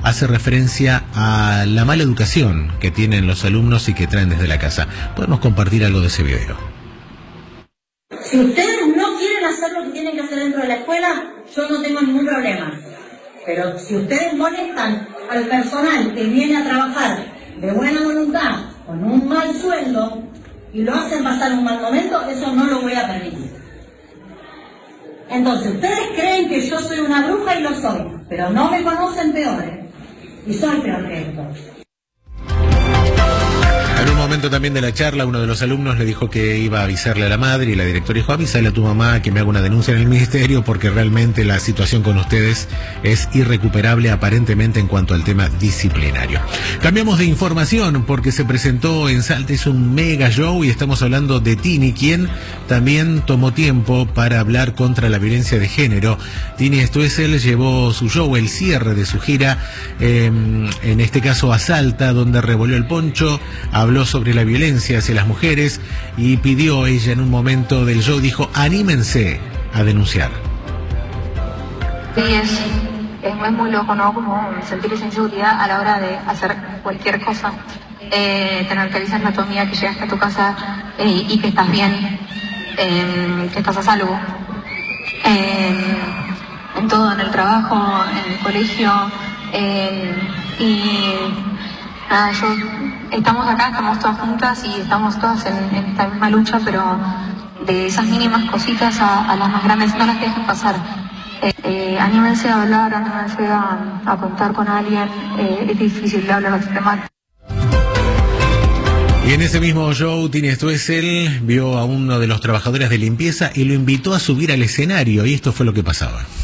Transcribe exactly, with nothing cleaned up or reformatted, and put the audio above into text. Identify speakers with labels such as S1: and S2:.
S1: hace referencia a la mala educación que tienen los alumnos y que traen desde la casa. Podemos compartir algo de ese video.
S2: Si ustedes no quieren hacer lo que tienen que hacer dentro de la escuela, yo no tengo ningún problema. Pero si ustedes molestan al personal que viene a trabajar de buena voluntad, con un mal sueldo, y lo hacen pasar un mal momento, eso no lo voy a permitir. Entonces, ustedes creen que yo soy una bruja y lo soy, pero no me conocen peor, ¿eh? Y soy peor que esto.
S1: En un momento también de la charla, uno de los alumnos le dijo que iba a avisarle a la madre y la directora dijo: avísale a tu mamá que me haga una denuncia en el ministerio porque realmente la situación con ustedes es irrecuperable aparentemente en cuanto al tema disciplinario. Cambiamos de información porque se presentó en Salta, es un mega show y estamos hablando de Tini, quien también tomó tiempo para hablar contra la violencia de género. Tini Stoessel llevó su show, el cierre de su gira, eh, en este caso a Salta, donde revolvió el poncho, habló sobre la violencia hacia las mujeres y pidió, ella en un momento del show dijo: anímense a denunciar.
S3: Sí, es, es muy, muy loco, ¿no? Como sentir esa inseguridad a la hora de hacer cualquier cosa, eh, tener que avisar a tu amiga que llegaste a tu casa eh, y que estás bien, eh, que estás a salvo, eh, en todo, en el trabajo, en el colegio, eh, y nada, yo, estamos acá, estamos todas juntas y estamos todas en, en esta misma lucha, pero de esas mínimas cositas a, a las más grandes no las dejen pasar. Eh, eh, anímense a hablar, anímense a, a contar con alguien, eh, es difícil de hablar de este tema.
S1: Y en ese mismo show, Tini Stoessel vio a uno de los trabajadores de limpieza y lo invitó a subir al escenario, y esto fue lo que pasaba.